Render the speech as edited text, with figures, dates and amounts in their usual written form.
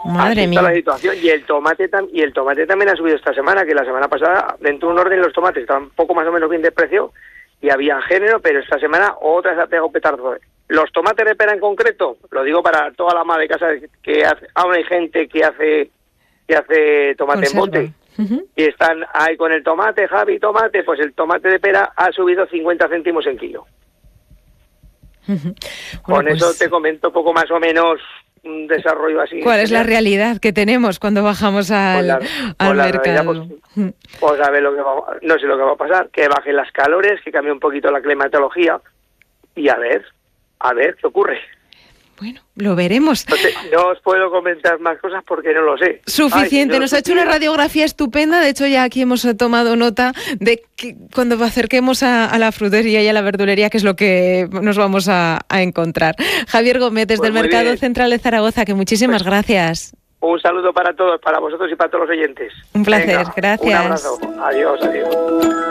Madre Así mía. está la situación. Y el tomate también ha subido esta semana, que la semana pasada, dentro de un orden, los tomates estaban un poco más o menos bien de precio y había género, pero esta semana otra se ha pegado petardo. Los tomates de pera en concreto, lo digo para toda la ama de casa que hace, aún hay gente que hace tomate Conserva. en bote. Y están ahí con el tomate, Javi, tomate, pues el tomate de pera ha subido 50 céntimos en kilo. Bueno, Con eso pues, te comento poco más o menos un desarrollo así. ¿cuál es la realidad que tenemos cuando bajamos al realidad, mercado? pues a ver no sé lo que va a pasar, que bajen las calores, que cambie un poquito la climatología y a ver qué ocurre. Bueno, lo veremos. No os puedo comentar más cosas porque no lo sé. Suficiente, Ay, nos ha hecho una radiografía estupenda, de hecho ya aquí hemos tomado nota de que cuando acerquemos a la frutería y a la verdulería, que es lo que nos vamos a encontrar. Javier Gómez, desde Pues el muy Mercado bien. Central de Zaragoza, que muchísimas gracias. Un saludo para todos, para vosotros y para todos los oyentes. Un placer, Venga, gracias. Un abrazo. Adiós.